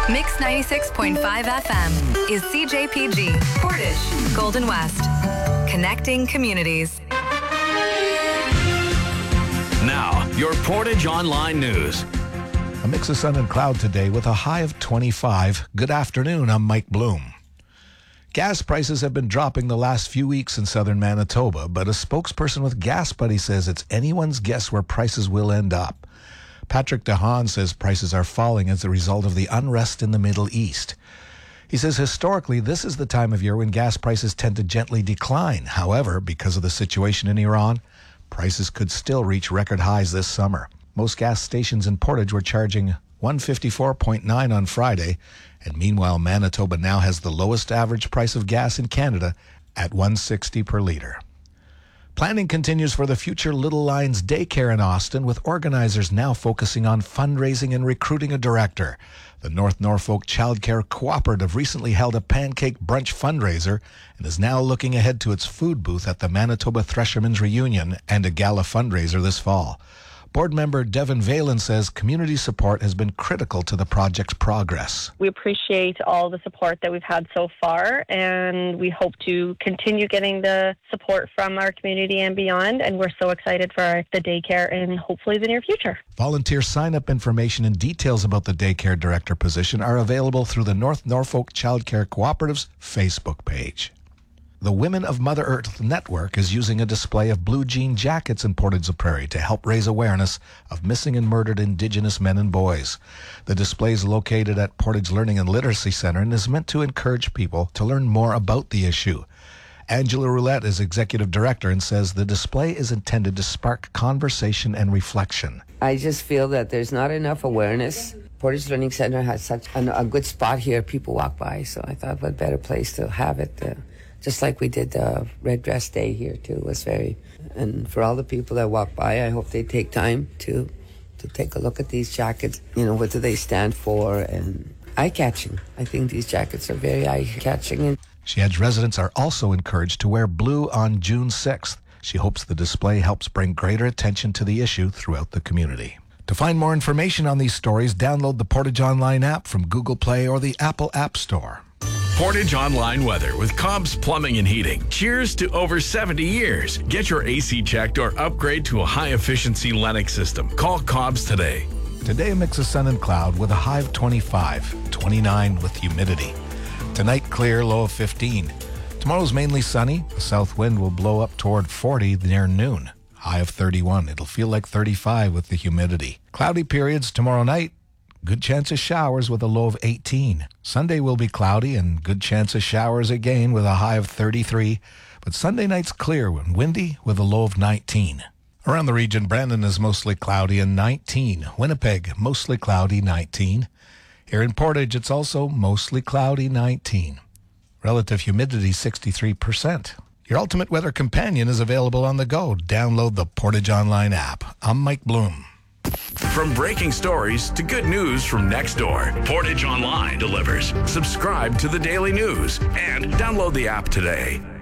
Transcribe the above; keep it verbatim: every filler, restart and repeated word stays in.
Mix ninety-six point five F M is C J P G, Portage, Golden West. Connecting communities. Now, your Portage Online News. A mix of sun and cloud today with a high of twenty-five. Good afternoon, I'm Mike Bloom. Gas prices have been dropping the last few weeks in southern Manitoba, but a spokesperson with Gas Buddy says it's anyone's guess where prices will end up. Patrick DeHaan says prices are falling as a result of the unrest in the Middle East. He says historically this is the time of year when gas prices tend to gently decline. However, because of the situation in Iran, prices could still reach record highs this summer. Most gas stations in Portage were charging one fifty-four point nine on Friday, and meanwhile Manitoba now has the lowest average price of gas in Canada at one sixty per litre. Planning continues for the future Little Lions Daycare in Austin, with organizers now focusing on fundraising and recruiting a director. The North Norfolk Childcare Cooperative recently held a pancake brunch fundraiser and is now looking ahead to its food booth at the Manitoba Threshermen's Reunion and a gala fundraiser this fall. Board member Devin Valen says community support has been critical to the project's progress. We appreciate all the support that we've had so far, and we hope to continue getting the support from our community and beyond, and we're so excited for the daycare and hopefully the near future. Volunteer sign-up information and details about the daycare director position are available through the North Norfolk Childcare Cooperative's Facebook page. The Women of Mother Earth Network is using a display of blue jean jackets in Portage la Prairie to help raise awareness of missing and murdered Indigenous men and boys. The display is located at Portage Learning and Literacy Center and is meant to encourage people to learn more about the issue. Angela Roulette is executive director and says the display is intended to spark conversation and reflection. I just feel that there's not enough awareness. Portage Learning Center has such a, a good spot here. People walk by, so I thought what better place to have it. Uh, Just like we did the Red Dress Day here, too. It was very... And for all the people that walk by, I hope they take time to to take a look at these jackets. You know, what do they stand for? And eye-catching. I think these jackets are very eye-catching. She adds residents are also encouraged to wear blue on June sixth. She hopes the display helps bring greater attention to the issue throughout the community. To find more information on these stories, download the Portage Online app from Google Play or the Apple App Store. Portage Online weather with Cobb's Plumbing and Heating. Cheers to over seventy years. Get your A C checked or upgrade to a high-efficiency Lennox system. Call Cobb's today. Today, a mix of sun and cloud with a high of twenty-five, twenty-nine with humidity. Tonight, clear, low of fifteen. Tomorrow's mainly sunny. The south wind will blow up toward forty near noon. High of thirty-one. It'll feel like thirty-five with the humidity. Cloudy periods tomorrow night. Good chance of showers with a low of eighteen. Sunday will be cloudy and good chance of showers again with a high of thirty-three. But Sunday night's clear and windy with a low of nineteen. Around the region, Brandon is mostly cloudy and nineteen. Winnipeg, mostly cloudy, nineteen. Here in Portage, it's also mostly cloudy, nineteen. Relative humidity, sixty-three percent. Your ultimate weather companion is available on the go. Download the Portage Online app. I'm Mike Bloom. From breaking stories to good news from next door, Portage Online delivers. Subscribe to the daily news and download the app today.